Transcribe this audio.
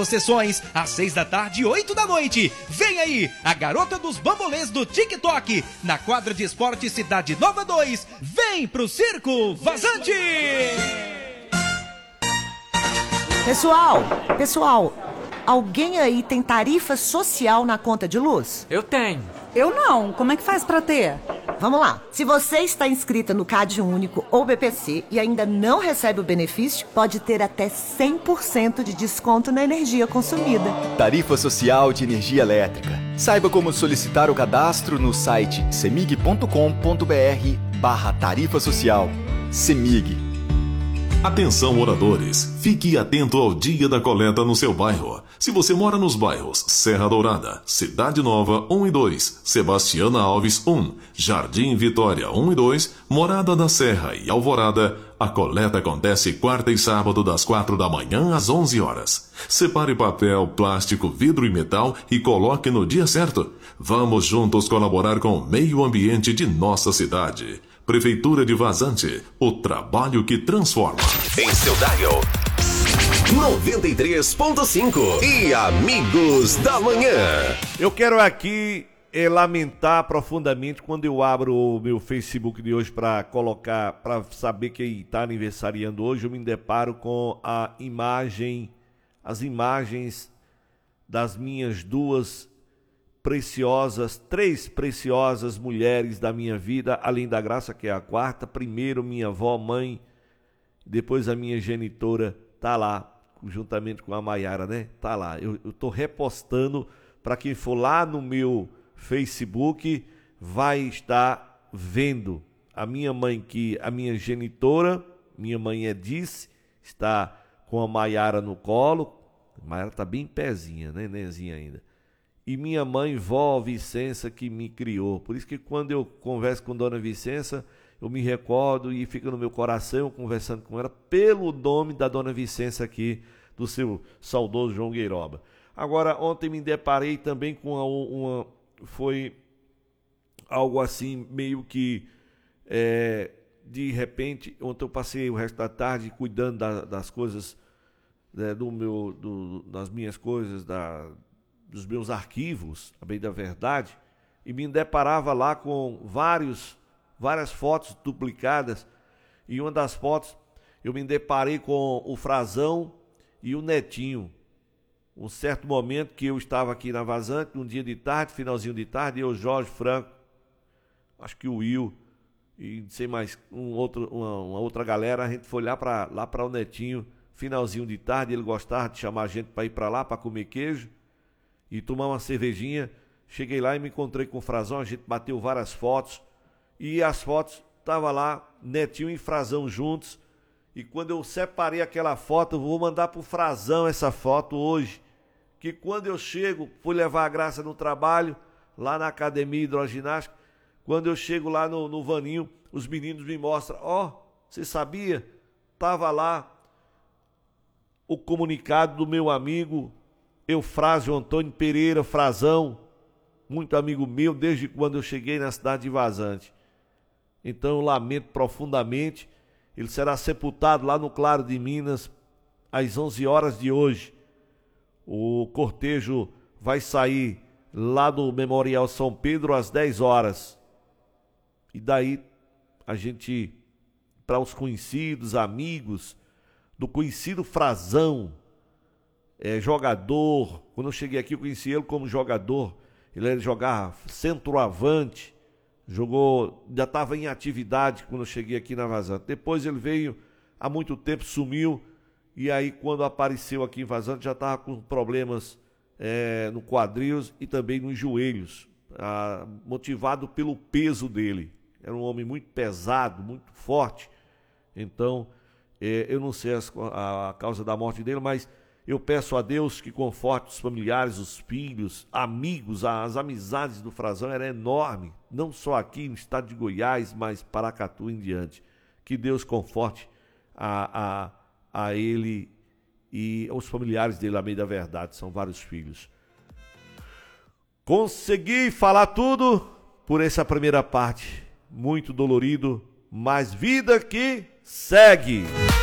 2 sessões, às 6 da tarde e 8 da noite. Vem aí, a garota dos bambolês do TikTok, na quadra de esporte Cidade Nova 2. Vem pro Circo Vazante! Pessoal, alguém aí tem tarifa social na conta de luz? Eu tenho. Eu não. Como é que faz pra ter? Vamos lá. Se você está inscrita no CAD Único ou BPC e ainda não recebe o benefício, pode ter até 100% de desconto na energia consumida. Tarifa Social de Energia Elétrica. Saiba como solicitar o cadastro no site cemig.com.br/tarifa social. Cemig. Atenção, moradores, fique atento ao dia da coleta no seu bairro. Se você mora nos bairros Serra Dourada, Cidade Nova 1 e 2, Sebastiana Alves 1, Jardim Vitória 1 e 2, Morada da Serra e Alvorada, a coleta acontece quarta e sábado das 4 da manhã às 11 horas. Separe papel, plástico, vidro e metal e coloque no dia certo. Vamos juntos colaborar com o meio ambiente de nossa cidade. Prefeitura de Vazante, o trabalho que transforma. Em seu dial 93.5 e Amigos da Manhã. Eu quero aqui lamentar profundamente quando eu abro o meu Facebook de hoje para colocar, para saber quem está aniversariando hoje, eu me deparo com as imagens das minhas três preciosas mulheres da minha vida, além da Graça, que é a quarta. Primeiro minha avó, mãe, depois a minha genitora, tá lá, juntamente com a Maiara, né? Tá lá. Eu tô repostando, para quem for lá no meu Facebook, vai estar vendo a minha mãe, a minha genitora, minha mãe Edice, está com a Maiara no colo. A Maiara tá bem pezinha, né? Nenzinha ainda. E minha mãe, vó Vicença, que me criou. Por isso que quando eu converso com Dona Vicença, eu me recordo e fica no meu coração, conversando com ela, pelo nome da Dona Vicença aqui, do seu saudoso João Gueiroba. Agora, ontem me deparei também com foi algo assim, meio que, de repente, ontem eu passei o resto da tarde cuidando das coisas, das minhas coisas, dos meus arquivos, a bem da verdade, e me deparava lá com várias fotos duplicadas, e uma das fotos eu me deparei com o Frazão e o Netinho. Um certo momento que eu estava aqui na Vazante, um dia de tarde, finalzinho de tarde, eu, Jorge Franco, acho que o Will, e sei mais, uma outra galera, a gente foi lá para o Netinho, finalzinho de tarde, ele gostava de chamar a gente para ir para lá, para comer queijo, e tomar uma cervejinha. Cheguei lá e me encontrei com o Frazão, a gente bateu várias fotos, e as fotos estavam lá, Netinho e Frazão juntos, e quando eu separei aquela foto, eu vou mandar pro Frazão essa foto hoje, que quando eu chego, fui levar a Graça no trabalho, lá na academia hidroginástica, quando eu chego lá no vaninho, os meninos me mostram, você sabia? Tava lá o comunicado do meu amigo Eufrásio Antônio Pereira Frazão, muito amigo meu desde quando eu cheguei na cidade de Vazante. Então eu lamento profundamente. Ele será sepultado lá no Claro de Minas às 11 horas de hoje. O cortejo vai sair lá do Memorial São Pedro às 10 horas. E daí a gente, para os conhecidos, amigos do conhecido Frazão, jogador. Quando eu cheguei aqui eu conheci ele como jogador. Ele jogava centroavante, já estava em atividade quando eu cheguei aqui na Vazante. Depois ele veio, há muito tempo sumiu, e aí quando apareceu aqui em Vazante já estava com problemas no quadris e também nos joelhos, motivado pelo peso dele. Era um homem muito pesado, muito forte. Então, eu não sei a causa da morte dele, mas eu peço a Deus que conforte os familiares, os filhos, amigos. As amizades do Frazão eram enormes, não só aqui no estado de Goiás, mas Paracatu em diante. Que Deus conforte a ele e aos familiares dele, a meio da verdade, são vários filhos. Consegui falar tudo por essa primeira parte, muito dolorido, mas vida que segue.